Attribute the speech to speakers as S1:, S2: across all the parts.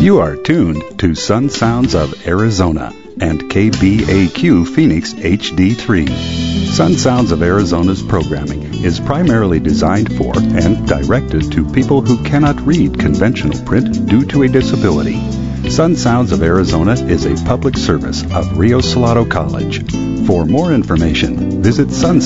S1: You are tuned to Sun Sounds of Arizona and KBAQ Phoenix HD3. Sun Sounds of Arizona's programming is primarily designed for and directed to people who cannot read conventional print due to a disability. Sun Sounds of Arizona is a public service of Rio Salado College. For more information, visit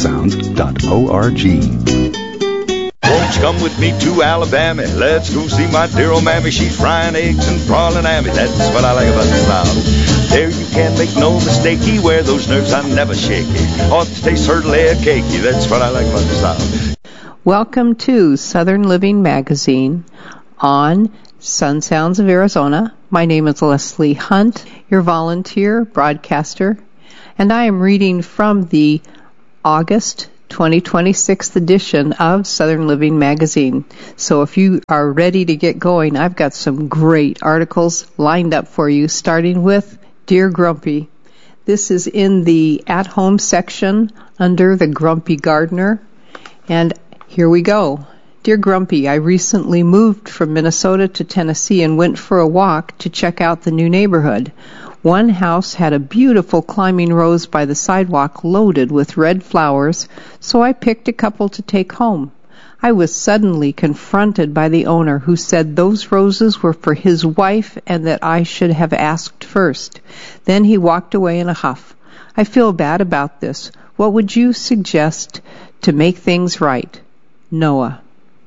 S1: sunsounds.org.
S2: Won't you come with me to Alabama? Let's go see my dear old mammy. She's frying eggs and prawning hammy. That's what I like about the South. There you can't make no mistake. Where those nerves I never shake. Ought to taste certainly a cakey. That's what I like about the South.
S3: Welcome to Southern Living Magazine on Sun Sounds of Arizona. My name is Leslie Hunt, your volunteer broadcaster, and I am reading from the August 2026 edition of Southern Living Magazine. So if you are ready to get going, I've got some great articles lined up for you, starting with Dear Grumpy. This is in the at-home section under the Grumpy Gardener. And here we go. Dear Grumpy, I recently moved from Minnesota to Tennessee and went for a walk to check out the new neighborhood. One house had a beautiful climbing rose by the sidewalk loaded with red flowers, so I picked a couple to take home. I was suddenly confronted by the owner, who said those roses were for his wife and that I should have asked first. Then he walked away in a huff. I feel bad about this. What would you suggest to make things right? Noah.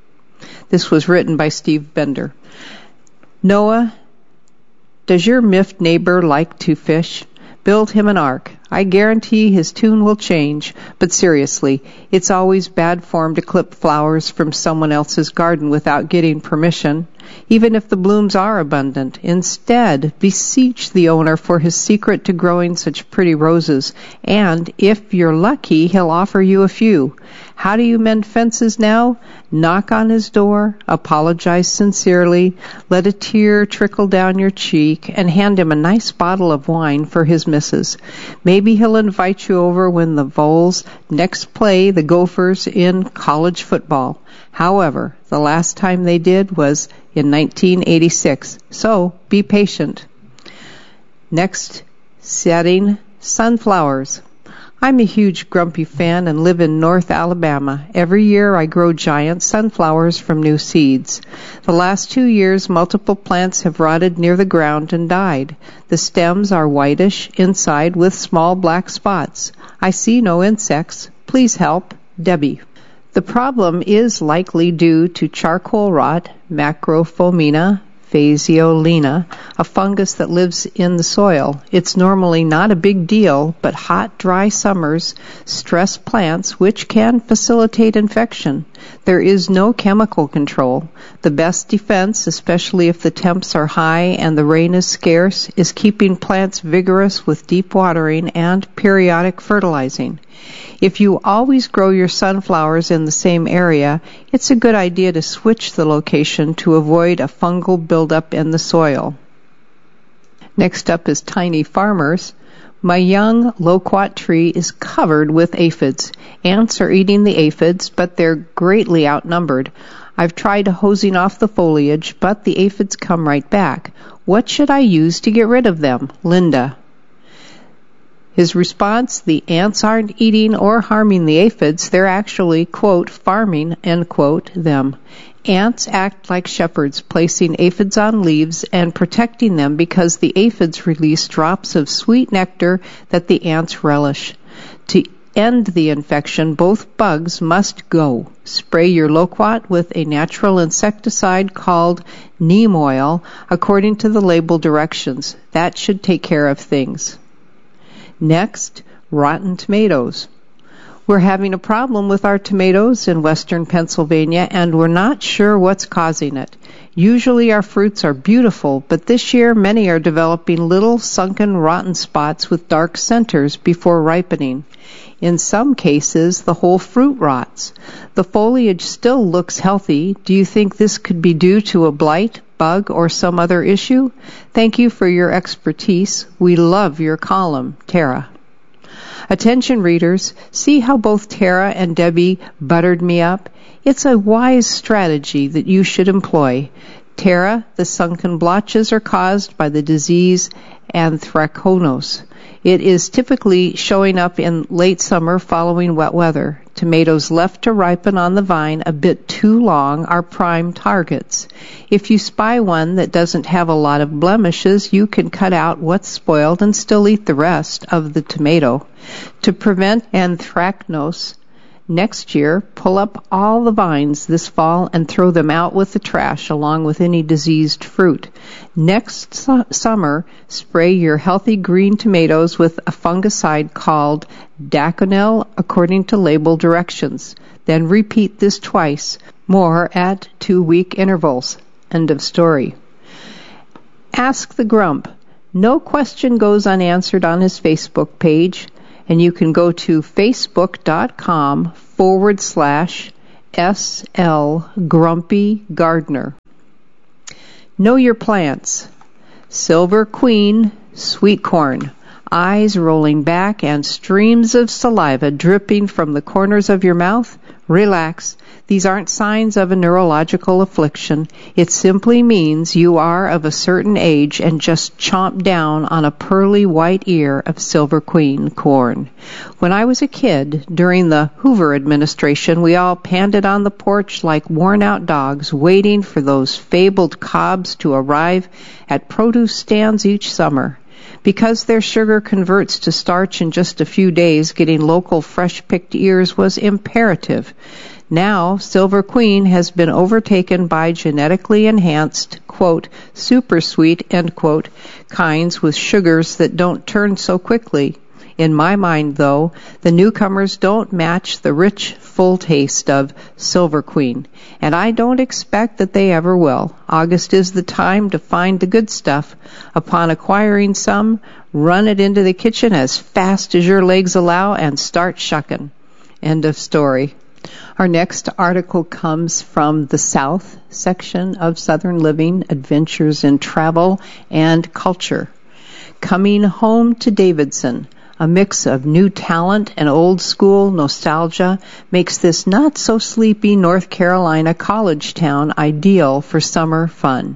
S3: This was written by Steve Bender. Noah, does your miffed neighbor like to fish? Build him an ark. I guarantee his tune will change. But seriously, it's always bad form to clip flowers from someone else's garden without getting permission, even if the blooms are abundant. Instead, beseech the owner for his secret to growing such pretty roses, and if you're lucky, he'll offer you a few. How do you mend fences now? Knock on his door, apologize sincerely, let a tear trickle down your cheek, and hand him a nice bottle of wine for his missus. Maybe he'll invite you over when the Vols next play the Gophers in college football. However, the last time they did was in 1986, so be patient. Next setting, sunflowers. I'm a huge Grumpy fan and live in North Alabama. Every year I grow giant sunflowers from new seeds. The last 2 years, multiple plants have rotted near the ground and died. The stems are whitish inside with small black spots. I see no insects. Please help. Debbie. The problem is likely due to charcoal rot, Macrophomina phaseolina, a fungus that lives in the soil. It's normally not a big deal, but hot, dry summers stress plants, which can facilitate infection. There is no chemical control. The best defense, especially if the temps are high and the rain is scarce, is keeping plants vigorous with deep watering and periodic fertilizing. If you always grow your sunflowers in the same area, it's a good idea to switch the location to avoid a fungal buildup in the soil. Next up is Tiny Farmers. My young loquat tree is covered with aphids. Ants are eating the aphids, but they're greatly outnumbered. I've tried hosing off the foliage, but the aphids come right back. What should I use to get rid of them? Linda. His response, the ants aren't eating or harming the aphids. They're actually, quote, farming, end quote, them. Ants act like shepherds, placing aphids on leaves and protecting them because the aphids release drops of sweet nectar that the ants relish. To end the infection, both bugs must go. Spray your loquat with a natural insecticide called neem oil according to the label directions. That should take care of things. Next, rotten tomatoes. We're having a problem with our tomatoes in western Pennsylvania, and we're not sure what's causing it. Usually our fruits are beautiful, but this year many are developing little sunken rotten spots with dark centers before ripening. In some cases, the whole fruit rots. The foliage still looks healthy. Do you think this could be due to a blight, bug, or some other issue? Thank you for your expertise. We love your column, Tara. Attention readers, see how both Tara and Debbie buttered me up? It's a wise strategy that you should employ. Tara, the sunken blotches are caused by the disease anthracnose. It is typically showing up in late summer following wet weather. Tomatoes left to ripen on the vine a bit too long are prime targets. If you spy one that doesn't have a lot of blemishes, you can cut out what's spoiled and still eat the rest of the tomato. To prevent anthracnose, next year, pull up all the vines this fall and throw them out with the trash along with any diseased fruit. Next summer, spray your healthy green tomatoes with a fungicide called Daconel according to label directions. Then repeat this twice, more at 2-week intervals. End of story. Ask the Grump. No question goes unanswered on his Facebook page. And you can go to facebook.com/SL Grumpy Gardener. Know your plants. Silver Queen, sweet corn, eyes rolling back and streams of saliva dripping from the corners of your mouth. Relax. These aren't signs of a neurological affliction. It simply means you are of a certain age and just chomp down on a pearly white ear of Silver Queen corn. When I was a kid, during the Hoover administration, we all panted on the porch like worn-out dogs, waiting for those fabled cobs to arrive at produce stands each summer. Because their sugar converts to starch in just a few days, getting local fresh-picked ears was imperative. Now, Silver Queen has been overtaken by genetically enhanced, quote, super sweet, end quote, kinds with sugars that don't turn so quickly. In my mind, though, the newcomers don't match the rich, full taste of Silver Queen, and I don't expect that they ever will. August is the time to find the good stuff. Upon acquiring some, run it into the kitchen as fast as your legs allow and start shucking. End of story. Our next article comes from the South section of Southern Living, Adventures in Travel and Culture. Coming Home to Davidson. A mix of new talent and old-school nostalgia makes this not-so-sleepy North Carolina college town ideal for summer fun.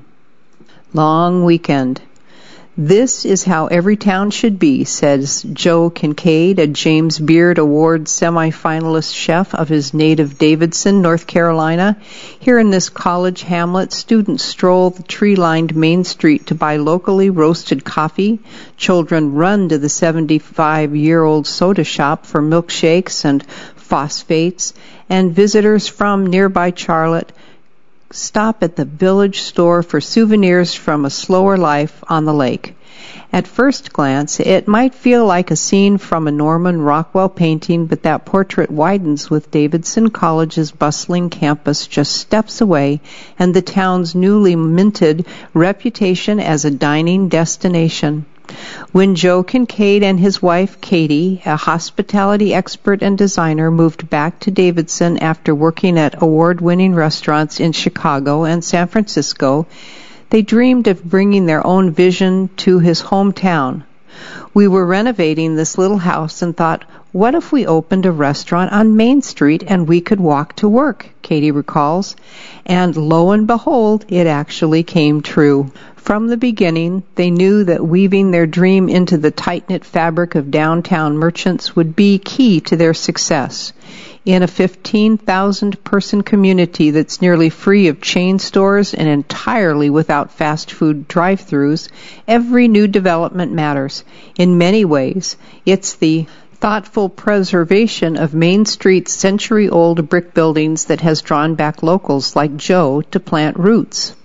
S3: Long weekend. This is how every town should be, says Joe Kincaid, a James Beard Award semifinalist chef of his native Davidson, North Carolina. Here in this college hamlet, students stroll the tree-lined Main Street to buy locally roasted coffee. Children run to the 75-year-old soda shop for milkshakes and phosphates. And visitors from nearby Charlotte stop at the village store for souvenirs from a slower life on the lake. At first glance, it might feel like a scene from a Norman Rockwell painting, but that portrait widens with Davidson College's bustling campus just steps away and the town's newly minted reputation as a dining destination. When Joe Kincaid and his wife, Katie, a hospitality expert and designer, moved back to Davidson after working at award-winning restaurants in Chicago and San Francisco, they dreamed of bringing their own vision to his hometown. We were renovating this little house and thought, what if we opened a restaurant on Main Street and we could walk to work, Katie recalls. And lo and behold, it actually came true. From the beginning, they knew that weaving their dream into the tight-knit fabric of downtown merchants would be key to their success. In a 15,000-person community that's nearly free of chain stores and entirely without fast food drive-thrus, every new development matters. In many ways, it's the thoughtful preservation of Main Street's century-old brick buildings that has drawn back locals like Joe to plant roots.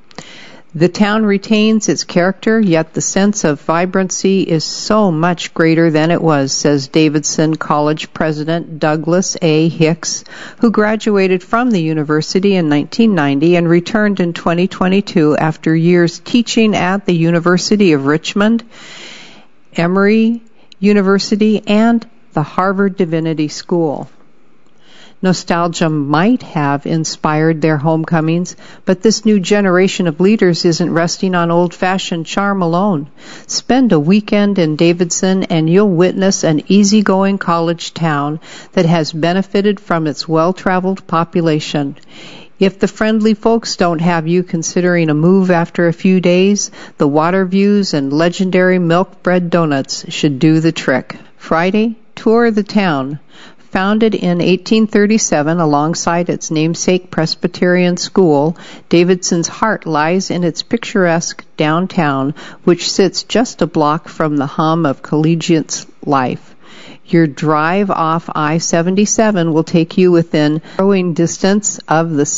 S3: The town retains its character, yet the sense of vibrancy is so much greater than it was, says Davidson College President Douglas A. Hicks, who graduated from the university in 1990 and returned in 2022 after years teaching at the University of Richmond, Emory University, and the Harvard Divinity School. Nostalgia might have inspired their homecomings, but this new generation of leaders isn't resting on old-fashioned charm alone. Spend a weekend in Davidson and you'll witness an easygoing college town that has benefited from its well-traveled population. If the friendly folks don't have you considering a move after a few days, the water views and legendary milk bread donuts should do the trick. Friday, tour the town. Founded in 1837 alongside its namesake Presbyterian school, Davidson's heart lies in its picturesque downtown, which sits just a block from the hum of collegiate life. Your drive off I-77 will take you within throwing distance of the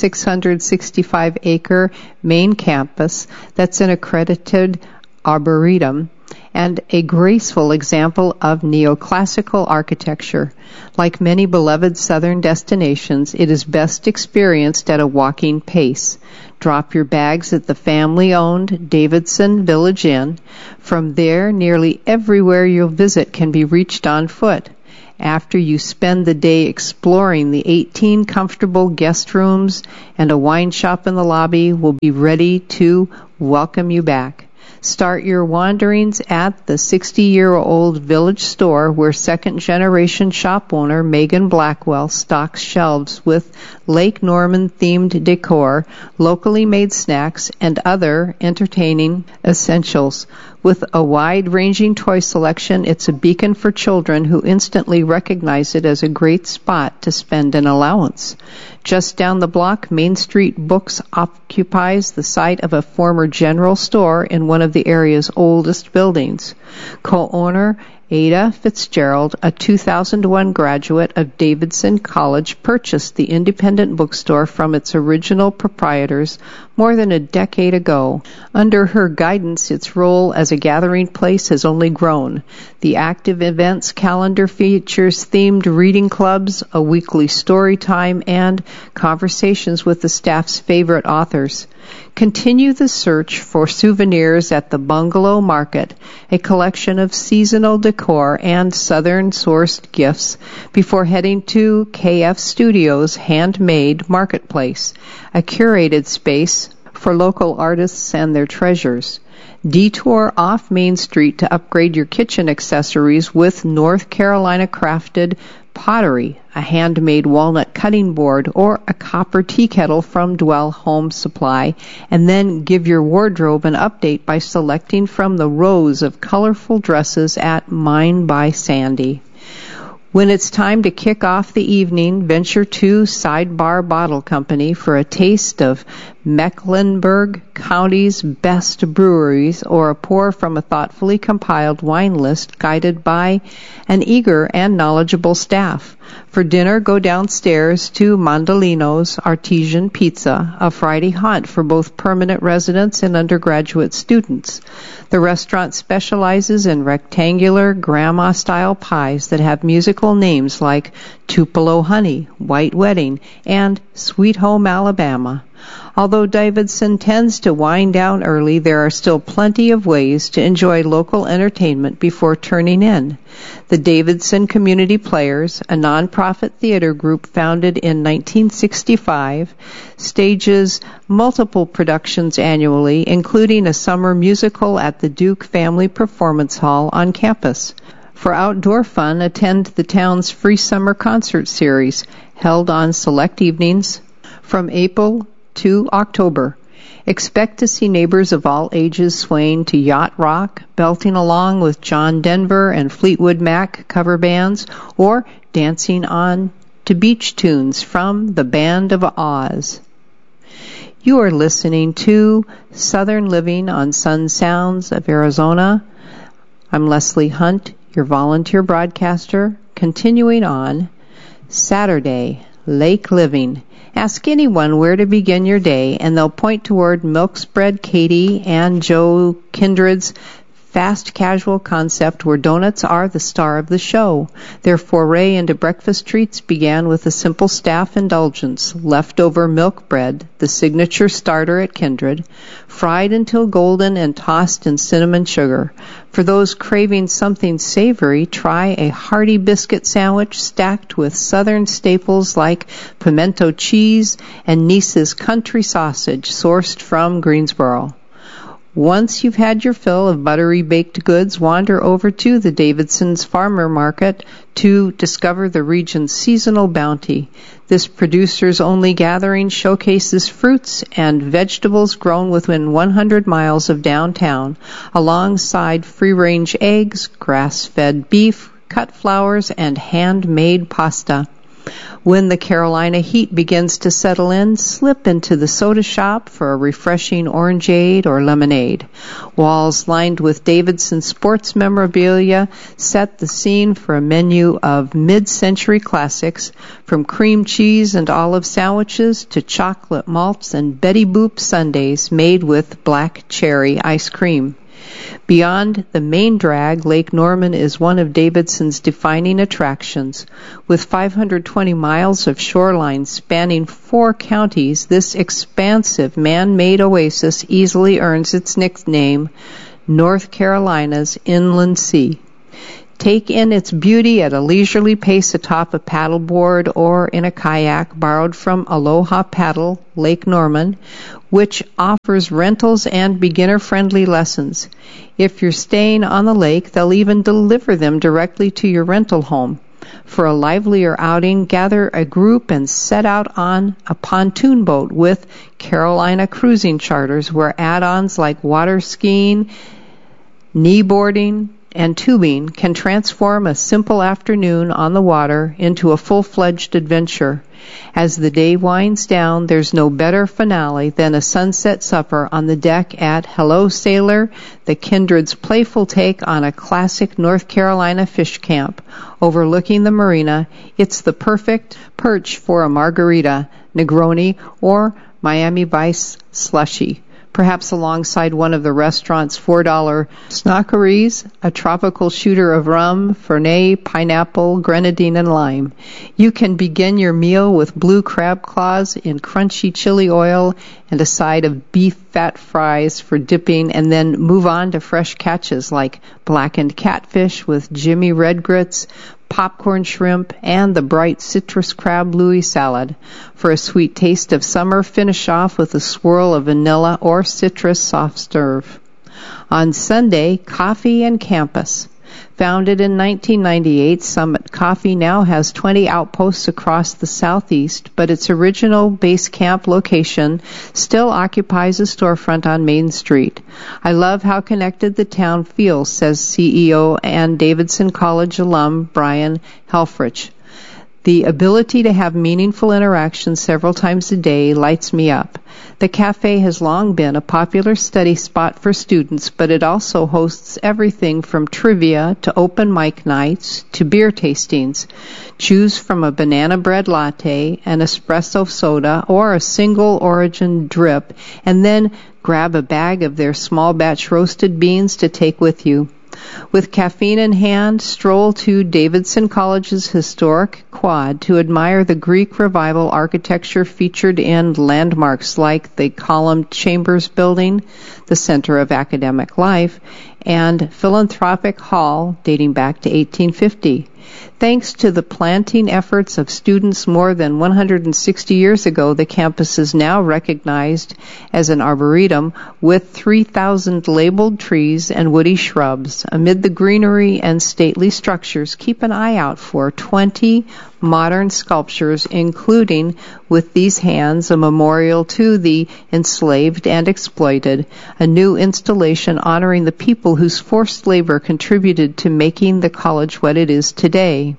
S3: 665-acre main campus that's an accredited arboretum and a graceful example of neoclassical architecture. Like many beloved southern destinations, it is best experienced at a walking pace. Drop your bags at the family-owned Davidson Village Inn. From there, nearly everywhere you'll visit can be reached on foot. After you spend the day exploring the 18 comfortable guest rooms and a wine shop in the lobby, will be ready to welcome you back. Start your wanderings at the 60-year-old village store where second-generation shop owner Megan Blackwell stocks shelves with Lake Norman-themed decor, locally made snacks, and other entertaining essentials. With a wide-ranging toy selection, it's a beacon for children who instantly recognize it as a great spot to spend an allowance. Just down the block, Main Street Books occupies the site of a former general store in one of the area's oldest buildings. Co-owner Ada Fitzgerald, a 2001 graduate of Davidson College, purchased the independent bookstore from its original proprietors more than a decade ago. Under her guidance, its role as a gathering place has only grown. The active events calendar features themed reading clubs, a weekly story time, and conversations with the staff's favorite authors. Continue the search for souvenirs at the Bungalow Market, a collection of seasonal decor and southern-sourced gifts, before heading to KF Studios' Handmade Marketplace, a curated space for local artists and their treasures. Detour off Main Street to upgrade your kitchen accessories with North Carolina crafted pottery, a handmade walnut cutting board, or a copper tea kettle from Dwell Home Supply, and then give your wardrobe an update by selecting from the rows of colorful dresses at Mine by Sandy. When it's time to kick off the evening, venture to Sidebar Bottle Company for a taste of Mecklenburg County's best breweries or a pour from a thoughtfully compiled wine list guided by an eager and knowledgeable staff. For dinner, go downstairs to Mondolino's Artesian Pizza, a Friday haunt for both permanent residents and undergraduate students. The restaurant specializes in rectangular grandma-style pies that have musical names like Tupelo Honey, White Wedding, and Sweet Home Alabama. Although Davidson tends to wind down early, there are still plenty of ways to enjoy local entertainment before turning in. The Davidson Community Players, a nonprofit theater group founded in 1965, stages multiple productions annually, including a summer musical at the Duke Family Performance Hall on campus. For outdoor fun, attend the town's free summer concert series, held on select evenings from April to October. Expect to see neighbors of all ages swaying to yacht rock, belting along with John Denver and Fleetwood Mac cover bands, or dancing on to beach tunes from the Band of Oz. You are listening to Southern Living on Sun Sounds of Arizona. I'm Leslie Hunt, your volunteer broadcaster, continuing on Saturday, Lake Living. Ask anyone where to begin your day, and they'll point toward Milk Spread Katie and Joe Kindred's fast casual concept where donuts are the star of the show. Their foray into breakfast treats began with a simple staff indulgence, leftover milk bread, the signature starter at Kindred, fried until golden and tossed in cinnamon sugar. For those craving something savory, try a hearty biscuit sandwich stacked with southern staples like pimento cheese and Nice's country sausage sourced from Greensboro. Once you've had your fill of buttery baked goods, wander over to the Davidson's Farmer Market to discover the region's seasonal bounty. This producer's-only gathering showcases fruits and vegetables grown within 100 miles of downtown, alongside free-range eggs, grass-fed beef, cut flowers, and handmade pasta. When the Carolina heat begins to settle in, slip into the soda shop for a refreshing orangeade or lemonade. Walls lined with Davidson sports memorabilia set the scene for a menu of mid-century classics, from cream cheese and olive sandwiches to chocolate malts and Betty Boop sundaes made with black cherry ice cream. Beyond the main drag, Lake Norman is one of Davidson's defining attractions. With 520 miles of shoreline spanning 4 counties, this expansive man-made oasis easily earns its nickname, North Carolina's Inland Sea. Take in its beauty at a leisurely pace atop a paddleboard or in a kayak borrowed from Aloha Paddle, Lake Norman, which offers rentals and beginner-friendly lessons. If you're staying on the lake, they'll even deliver them directly to your rental home. For a livelier outing, gather a group and set out on a pontoon boat with Carolina Cruising Charters, where add-ons like water skiing, kneeboarding, and tubing can transform a simple afternoon on the water into a full-fledged adventure. As the day winds down, there's no better finale than a sunset supper on the deck at Hello Sailor, the Kindred's playful take on a classic North Carolina fish camp. Overlooking the marina, it's the perfect perch for a margarita, Negroni, or Miami Vice slushie. Perhaps alongside one of the restaurant's $4 snockeries, a tropical shooter of rum, Fernet, pineapple, grenadine, and lime. You can begin your meal with blue crab claws in crunchy chili oil and a side of beef fat fries for dipping, and then move on to fresh catches like blackened catfish with Jimmy red grits, popcorn shrimp, and the bright citrus crab Louis salad. For a sweet taste of summer, finish off with a swirl of vanilla or citrus soft serve. On Sunday, coffee and campus. Founded in 1998, Summit Coffee now has 20 outposts across the southeast, but its original base camp location still occupies a storefront on Main Street. I love how connected the town feels, says CEO and Davidson College alum Brian Helfrich. The ability to have meaningful interactions several times a day lights me up. The cafe has long been a popular study spot for students, but it also hosts everything from trivia to open mic nights to beer tastings. Choose from a banana bread latte, an espresso soda, or a single origin drip, and then grab a bag of their small batch roasted beans to take with you. With caffeine in hand, stroll to Davidson College's historic quad to admire the Greek Revival architecture featured in landmarks like the columned Chambers Building, the Center of Academic Life, and Philanthropic Hall dating back to 1850. Thanks to the planting efforts of students more than 160 years ago, the campus is now recognized as an arboretum with 3,000 labeled trees and woody shrubs. Amid the greenery and stately structures, keep an eye out for 20 modern sculptures, including, with these hands, a memorial to the enslaved and exploited, a new installation honoring the people whose forced labor contributed to making the college what it is today.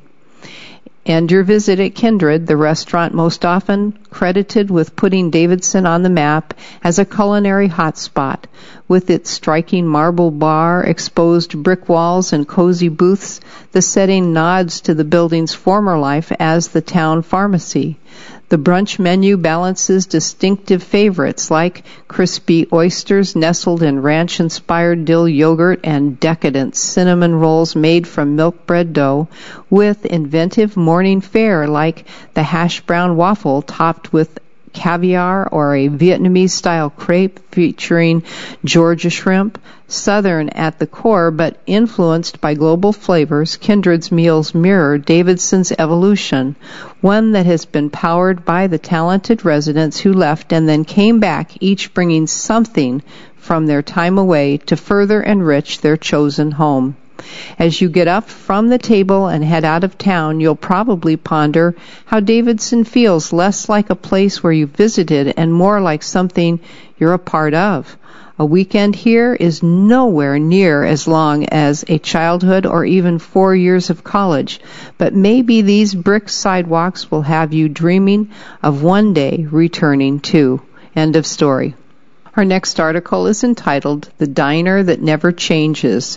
S3: And your visit at Kindred, the restaurant most often credited with putting Davidson on the map as a culinary hotspot. With its striking marble bar, exposed brick walls, and cozy booths, the setting nods to the building's former life as the town pharmacy. The brunch menu balances distinctive favorites like crispy oysters nestled in ranch-inspired dill yogurt and decadent cinnamon rolls made from milk bread dough, with inventive morning fare like the hash brown waffle topped with caviar or a Vietnamese-style crepe featuring Georgia shrimp. Southern at the core, but influenced by global flavors, Kindred's meals mirror Davidson's evolution, one that has been powered by the talented residents who left and then came back, each bringing something from their time away to further enrich their chosen home. As you get up from the table and head out of town, you'll probably ponder how Davidson feels less like a place where you visited and more like something you're a part of. A weekend here is nowhere near as long as a childhood or even 4 years of college, but maybe these brick sidewalks will have you dreaming of one day returning too. End of story. Our next article is entitled The Diner That Never Changes.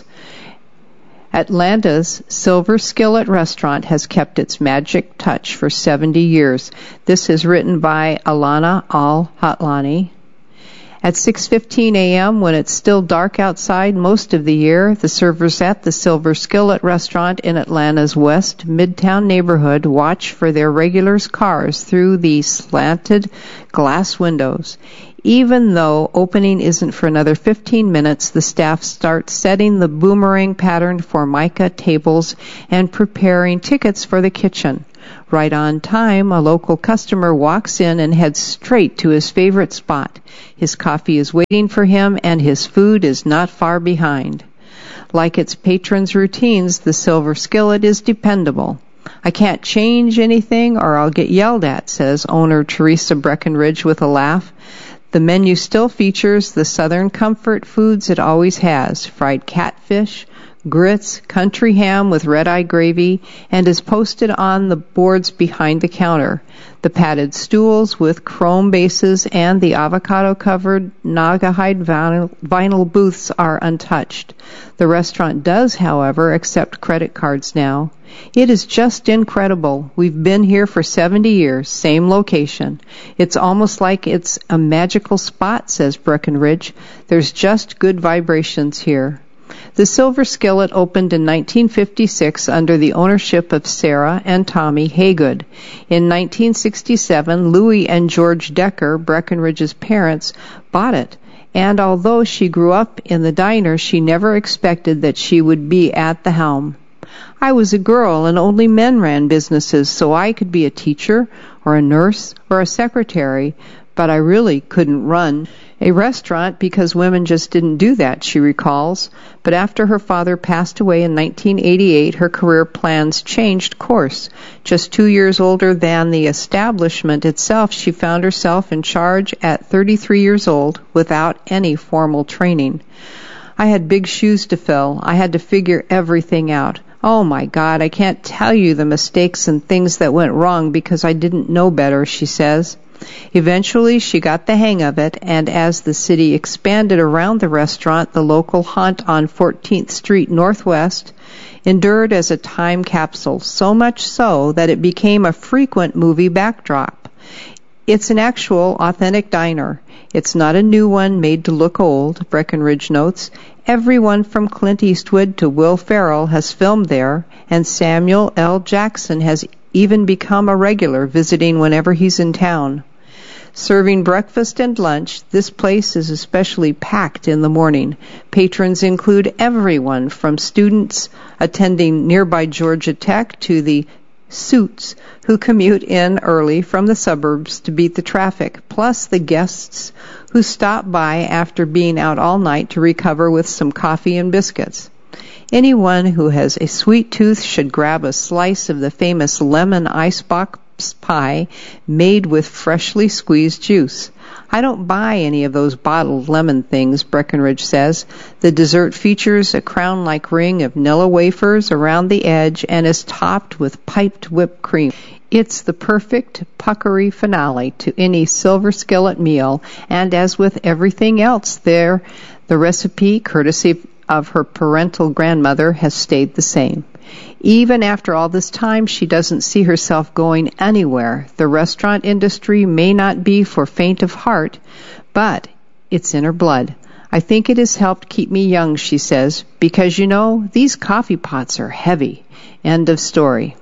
S3: Atlanta's Silver Skillet restaurant has kept its magic touch for 70 years. This is written by Alana Al-Hatlani. At 6:15 a.m., when it's still dark outside most of the year, the servers at the Silver Skillet restaurant in Atlanta's West Midtown neighborhood watch for their regulars' cars through the slanted glass windows. Even though opening isn't for another 15 minutes, the staff starts setting the boomerang-patterned Formica tables and preparing tickets for the kitchen. Right on time, a local customer walks in and heads straight to his favorite spot. His coffee is waiting for him, and his food is not far behind. Like its patrons' routines, the Silver Skillet is dependable. I can't change anything or I'll get yelled at, says owner Teresa Breckenridge with a laugh. The menu still features the Southern comfort foods it always has: fried catfish, grits, country ham with red-eye gravy, and is posted on the boards behind the counter. The padded stools with chrome bases and the avocado-covered Naugahyde vinyl booths are untouched. The restaurant does, however, accept credit cards now. It is just incredible. We've been here for 70 years, same location. It's almost like it's a magical spot, says Breckenridge. There's just good vibrations here. The Silver Skillet opened in 1956 under the ownership of Sarah and Tommy Haygood. In 1967, Louis and George Decker, Breckenridge's parents, bought it. And although she grew up in the diner, she never expected that she would be at the helm. I was a girl and only men ran businesses, so I could be a teacher or a nurse or a secretary, but I really couldn't run a restaurant because women just didn't do that, she recalls. But after her father passed away in 1988, her career plans changed course. Just 2 years older than the establishment itself, she found herself in charge at 33 years old without any formal training. I had big shoes to fill. I had to figure everything out. Oh my God, I can't tell you the mistakes and things that went wrong because I didn't know better, she says. Eventually, she got the hang of it, and as the city expanded around the restaurant, the local haunt on 14th Street Northwest endured as a time capsule, so much so that it became a frequent movie backdrop. It's an actual, authentic diner. It's not a new one made to look old, Breckenridge notes. Everyone from Clint Eastwood to Will Ferrell has filmed there, and Samuel L. Jackson has even become a regular, visiting whenever he's in town. Serving breakfast and lunch, this place is especially packed in the morning. Patrons include everyone from students attending nearby Georgia Tech to the suits who commute in early from the suburbs to beat the traffic, plus the guests who stop by after being out all night to recover with some coffee and biscuits. Anyone who has a sweet tooth should grab a slice of the famous lemon icebox pie made with freshly squeezed juice. I don't buy any of those bottled lemon things, Breckenridge says. The dessert features a crown-like ring of Nilla wafers around the edge and is topped with piped whipped cream. It's the perfect puckery finale to any Silver Skillet meal, and as with everything else there, the recipe, courtesy of her parental grandmother, has stayed the same. Even after all this time, she doesn't see herself going anywhere. The restaurant industry may not be for faint of heart, but it's in her blood. I think it has helped keep me young, she says, because, you know, these coffee pots are heavy. End of story.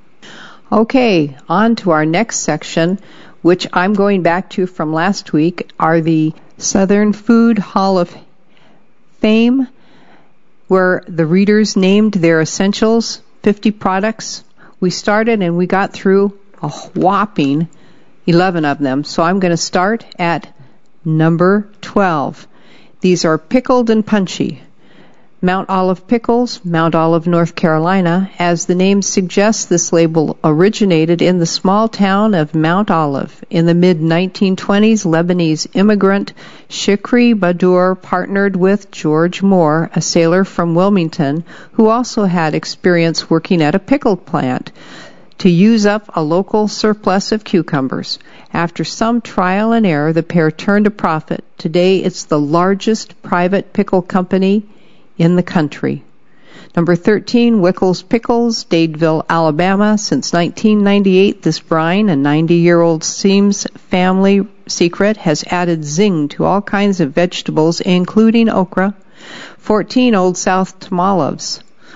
S3: Okay, on to our next section, which I'm going back to from last week, are the Southern Food Hall of Fame, where the readers named their essentials, 50 products. We started and we got through a whopping 11 of them. So I'm going to start at number 12. These are pickled and punchy. Mount Olive Pickles, Mount Olive, North Carolina. As the name suggests, this label originated in the small town of Mount Olive. In the mid-1920s, Lebanese immigrant Shikri Badur partnered with George Moore, a sailor from Wilmington, who also had experience working at a pickle plant, to use up a local surplus of cucumbers. After some trial and error, the pair turned a profit. Today, it's the largest private pickle company in the country. Number 13, Wickles Pickles, Dadeville, Alabama. Since 1998, this brine, a 90-year-old Seams family secret, has added zing to all kinds of vegetables, including okra. 14, Old South Tamales,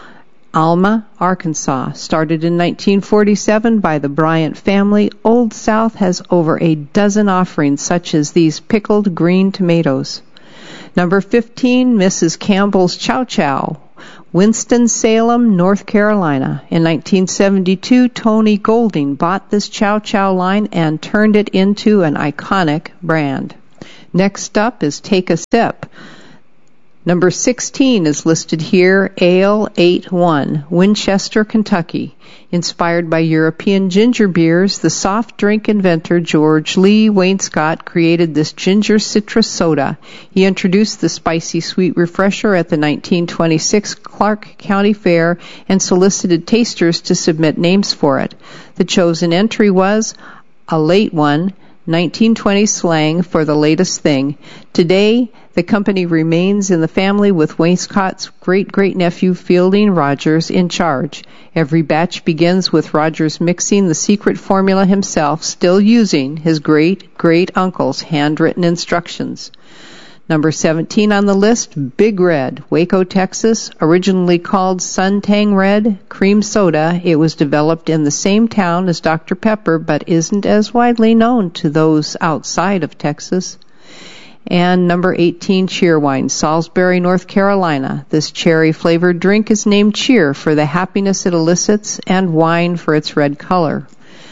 S3: Alma, Arkansas. Started in 1947 by the Bryant family, Old South has over a dozen offerings, such as these pickled green tomatoes. Number 15, Mrs. Campbell's Chow Chow, Winston-Salem, North Carolina. In 1972, Tony Golding bought this Chow Chow line and turned it into an iconic brand. Next up is Take a Sip. Number 16 is listed here, Ale 81, Winchester, Kentucky. Inspired by European ginger beers, the soft drink inventor George Lee Wainscott created this ginger citrus soda. He introduced the spicy sweet refresher at the 1926 Clark County Fair and solicited tasters to submit names for it. The chosen entry was a late one, 1920 slang for the latest thing. Today, the company remains in the family with Wainscott's great-great-nephew Fielding Rogers in charge. Every batch begins with Rogers mixing the secret formula himself, still using his great-great-uncle's handwritten instructions. Number 17 on the list, Big Red, Waco, Texas. Originally called Suntang Red Cream Soda, it was developed in the same town as Dr. Pepper, but isn't as widely known to those outside of Texas. And number 18, Cheerwine, Salisbury, North Carolina. This cherry-flavored drink is named Cheer for the happiness it elicits and wine for its red color.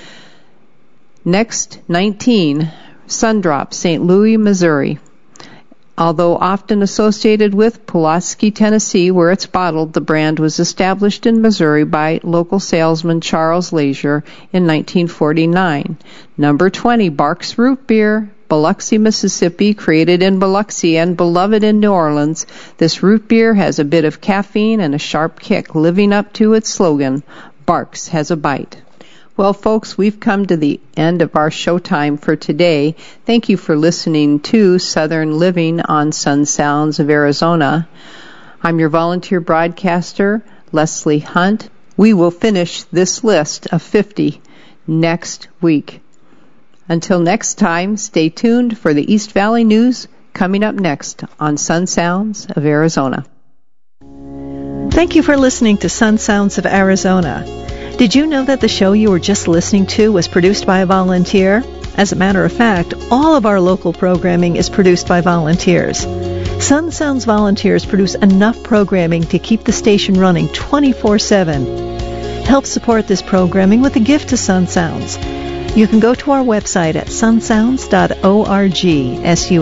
S3: Next, 19, Sundrop, St. Louis, Missouri. Although often associated with Pulaski, Tennessee, where it's bottled, the brand was established in Missouri by local salesman Charles Lazier in 1949. Number 20, Barks Root Beer, Biloxi, Mississippi, created in Biloxi and beloved in New Orleans. This root beer has a bit of caffeine and a sharp kick, living up to its slogan, Barks has a bite. Well, folks, we've come to the end of our showtime for today. Thank you for listening to Southern Living on Sun Sounds of Arizona. I'm your volunteer broadcaster, Leslie Hunt. We will finish this list of 50 next week. Until next time, stay tuned for the East Valley News coming up next on Sun Sounds of Arizona.
S4: Thank you for listening to Sun Sounds of Arizona. Did you know that the show you were just listening to was produced by a volunteer? As a matter of fact, all of our local programming is produced by volunteers. Sun Sounds volunteers produce enough programming to keep the station running 24/7. Help support this programming with a gift to Sun Sounds. You can go to our website at sunsounds.org,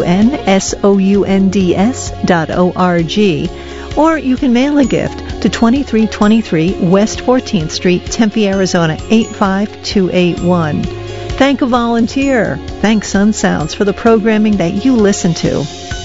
S4: sunsounds.org, or you can mail a gift to 2323 West 14th Street, Tempe, Arizona 85281. Thank a volunteer. Thank Sun Sounds for the programming that you listen to.